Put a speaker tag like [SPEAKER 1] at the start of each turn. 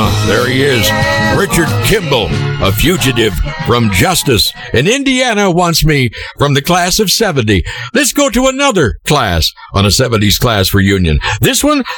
[SPEAKER 1] There he is. Richard Kimball, a fugitive from justice. And Indiana wants me from the class of 70. Let's go to another class on a 70s class reunion. This one